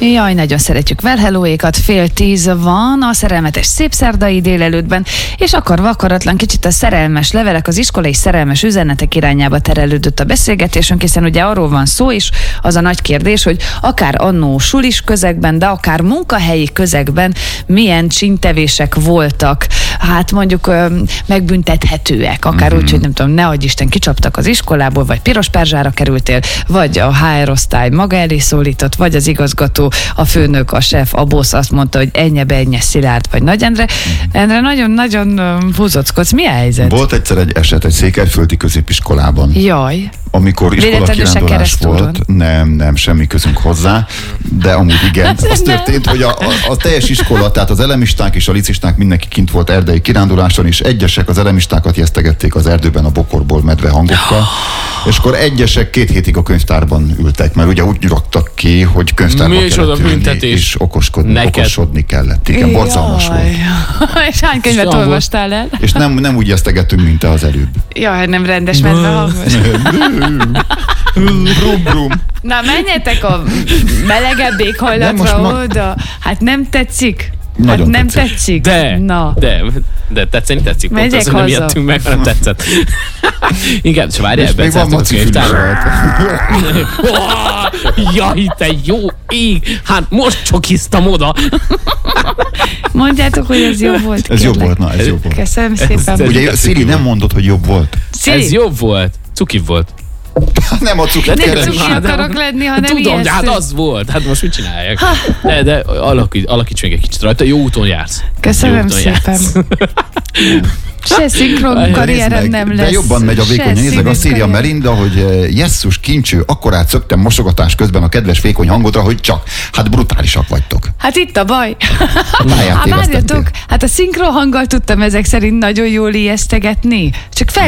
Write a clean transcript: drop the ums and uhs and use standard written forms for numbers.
Jaj, nagyon szeretjük Velhelóékat, 9:30 van a szerelmetes szép szerdai délelőttben, és akarva akaratlan kicsit a szerelmes levelek, az iskolai szerelmes üzenetek irányába terelődött a beszélgetésünk, hiszen ugye arról van szó is, az a nagy kérdés, hogy akár annó sulis közegben, de akár munkahelyi közegben milyen csíntevések voltak, hát mondjuk megbüntethetőek, akár úgy, hogy nem tudom, ne adj Isten, kicsaptak az iskolából, vagy piros perzsára kerültél, vagy a HR osztály maga elé szólított, vagy az igazgató, a főnök, a sef, a boss azt mondta, hogy ennyi Szilárd, vagy Nagy Endre. Endre, nagyon-nagyon húzockodsz. Mi a helyzet? Volt egyszer egy eset egy székelyföldi középiskolában. Jaj. Amikor iskolakirándulás volt, nem, semmi közünk hozzá, de amúgy igen. Az történt, hogy a teljes iskola, tehát az elemisták és a licisták mindenki kint volt erdei kiránduláson, és egyesek az elemistákat jesztegették az erdőben a bokorból medve hangokkal, és akkor egyesek 2 hétig a könyvtárban ültek, mert ugye úgy raktak ki, hogy könyvtárban kellett ülni, és okosodni kellett. Igen, borzalmas volt. És hány könyvet olvastál el? És nem úgy jesztegettünk, mint te az előbb. Jaj, nem rendes medve hangos. Brum. Na, menjetek a melegebb éghajlatra oda. Hát nem tetszik? Nagyon nem tetszik. tetszik? De tetszeni tetszik. Megyek pont az, hogy nem ijedtünk meg, hanem tetszett. Igen, és várjál, és még van Maci Jaj, te jó ég! Hát most csokiztam oda. Mondjátok, hogy ez jobb volt. Ez jobb volt, ez jobb volt. Köszönöm szépen. Ugye Szili nem mondod, hogy jobb volt. Ez jobb volt. Cukibb volt. Nem a cukit nem cuki akarok lenni, hanem tudom, ijesztő. de hát az volt. Hát most mit csináljak? De alakíts még egy kicsit rajta. Jó úton jársz. Köszönöm szépen. Se szinkron karrierem nem lesz. De jobban megy a vékony. Nézzek, azt írja Melinda, hogy jesszus kincső, akkorát szöktem mosogatás közben a kedves vékony hangodra, hogy csak. Hát brutálisak vagytok. Hát itt a baj. Várjatok, hát a szinkron hanggal tudtam ezek szerint nagyon jól ijesztegetni. Csak